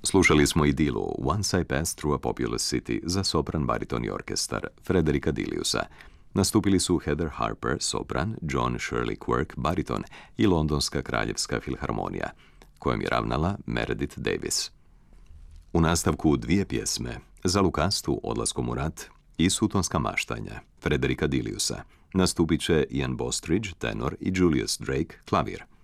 Slušali smo idilu Once I Passed Through a Populous City za sopran, bariton i orkestar Frederika Diliusa. Nastupili su Heather Harper, sopran, John Shirley Quirk, bariton i Londonska kraljevska filharmonija, kojom je ravnala Meredith Davis. U nastavku dvije pjesme, Za Lukastu, Odlaskom u rat i Sutonska maštanja, Frederika Diliusa, nastupit će Ian Bostridge, tenor i Julius Drake, klavir.